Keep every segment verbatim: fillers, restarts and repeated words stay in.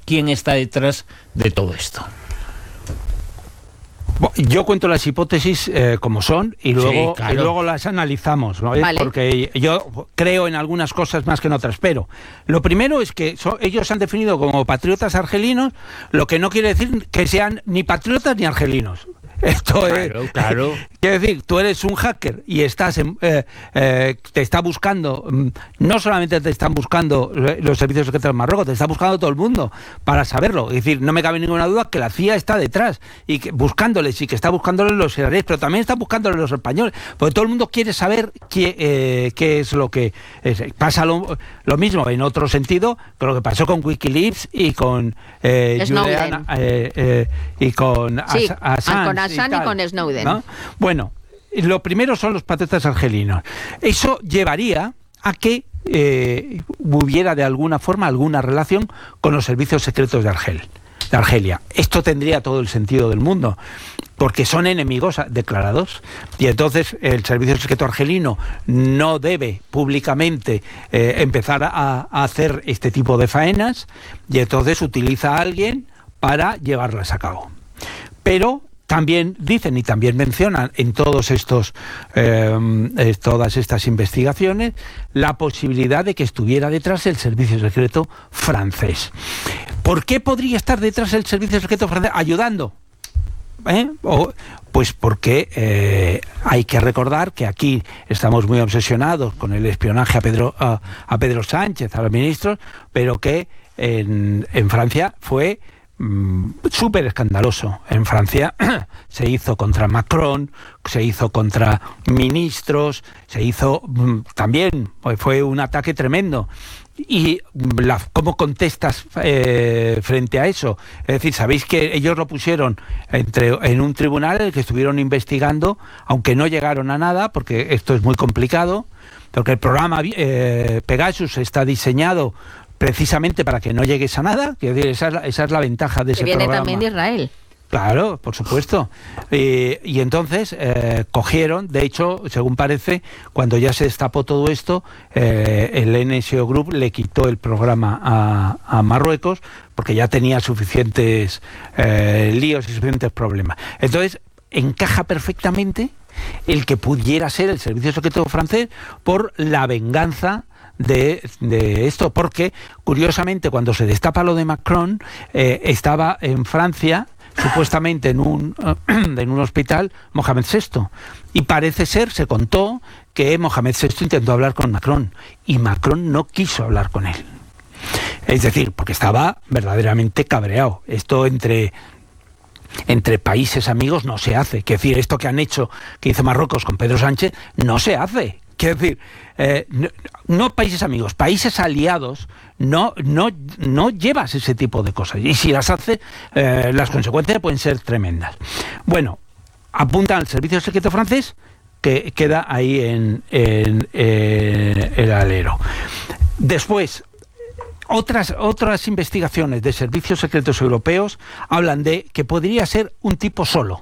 quién está detrás de todo esto. Yo cuento las hipótesis eh, como son y luego, sí, claro. y luego las analizamos, ¿no? Vale. Porque yo creo en algunas cosas más que en otras. Pero lo primero es que so, ellos se han definido como patriotas argelinos, lo que no quiere decir que sean ni patriotas ni argelinos. Esto claro, es, claro. Quiero decir, tú eres un hacker y estás en, eh, eh, te está buscando, no solamente te están buscando los servicios secretos de Marruecos, te está buscando todo el mundo para saberlo. Es decir, no me cabe ninguna duda que la C I A está detrás y que buscándoles y que está buscándoles los israelíes, pero también está buscándoles los españoles, porque todo el mundo quiere saber qué, eh, qué es lo que es. Pasa lo, lo mismo en otro sentido que lo que pasó con Wikileaks y con eh, Julian, eh, eh, y con sí, Assange. Con Assange y, tal, y con Snowden. ¿no? Bueno, lo primero son los patriotas argelinos. Eso llevaría a que eh, hubiera de alguna forma alguna relación con los servicios secretos de Argel, de Argelia. Esto tendría todo el sentido del mundo, porque son enemigos declarados y entonces el servicio secreto argelino no debe públicamente eh, empezar a, a hacer este tipo de faenas y entonces utiliza a alguien para llevarlas a cabo. Pero también dicen y también mencionan en todos estos eh, todas estas investigaciones la posibilidad de que estuviera detrás el servicio secreto francés. ¿Por qué podría estar detrás el servicio secreto francés ayudando? ¿Eh? O, pues porque eh, hay que recordar que aquí estamos muy obsesionados con el espionaje a Pedro a, a Pedro Sánchez, a los ministros, pero que en, en Francia fue súper escandaloso. En Francia se hizo contra Macron, se hizo contra ministros, se hizo también, fue un ataque tremendo. Y la, ¿cómo contestas eh, frente a eso? Es decir, sabéis que ellos lo pusieron entre, en un tribunal en el que estuvieron investigando, aunque no llegaron a nada, porque esto es muy complicado, porque el programa eh, Pegasus está diseñado precisamente para que no llegues a nada. Quiero decir, esa es la, esa es la ventaja de ese programa. Que viene programa. también de Israel. Claro, por supuesto. Eh, y entonces eh, cogieron, de hecho, según parece, cuando ya se destapó todo esto, eh, el N S O Group le quitó el programa a, a Marruecos porque ya tenía suficientes eh, líos y suficientes problemas. Entonces, encaja perfectamente el que pudiera ser el servicio secreto francés por la venganza De, de esto, porque curiosamente cuando se destapa lo de Macron eh, estaba en Francia supuestamente en un en un hospital Mohamed sexto y parece ser, se contó que Mohamed sexto intentó hablar con Macron y Macron no quiso hablar con él, es decir, porque estaba verdaderamente cabreado. Esto entre entre países amigos no se hace, quiero decir, esto que han hecho, que hizo Marruecos con Pedro Sánchez, no se hace. Quiero decir, eh, no, no países amigos, países aliados, no, no, no llevas ese tipo de cosas. Y si las hace, eh, las consecuencias pueden ser tremendas. Bueno, apuntan al servicio secreto francés, que queda ahí en, en, en el alero. Después, otras, otras investigaciones de servicios secretos europeos hablan de que podría ser un tipo solo.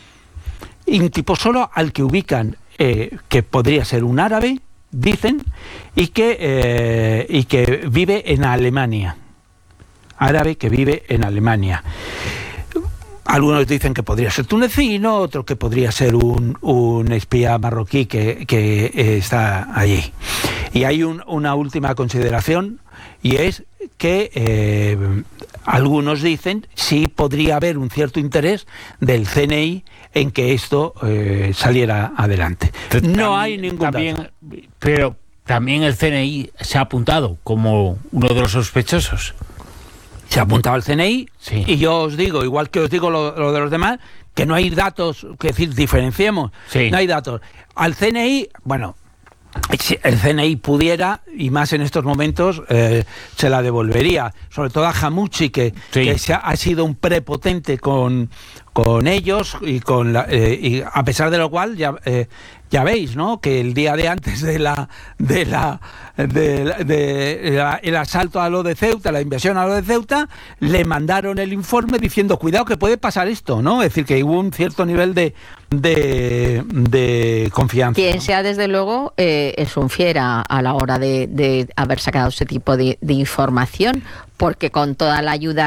Y un tipo solo al que ubican Eh, que podría ser un árabe, dicen, y que, eh, y que vive en Alemania. Árabe que vive en Alemania. Algunos dicen que podría ser tunecino, otros que podría ser un, un espía marroquí que, que eh, está allí. Y hay un, una última consideración, y es que eh, algunos dicen sí podría haber un cierto interés del C N I en que esto eh, saliera adelante. Pero no también, hay ningún también, dato. Pero también el C N I se ha apuntado como uno de los sospechosos. Se ha apuntado al C N I, sí. Y yo os digo, igual que os digo lo, lo de los demás, que no hay datos, que decir, diferenciemos, sí. No hay datos. Al C N I, bueno, si el C N I pudiera, y más en estos momentos, eh, se la devolvería, sobre todo a Hamouchi, que, sí. que se ha, ha sido un prepotente con, con ellos, y con la, eh, y a pesar de lo cual, ya, eh, ya veis, ¿no?, que el día de antes de la de la de, la, de la, el asalto a lo de Ceuta, la invasión a lo de Ceuta, le mandaron el informe diciendo, cuidado que puede pasar esto, ¿no? Es decir, que hubo un cierto nivel de de, de confianza. Quien ¿no? sea, desde luego, eh, es un fiera a la hora de, de haber sacado ese tipo de, de información, porque con toda la ayuda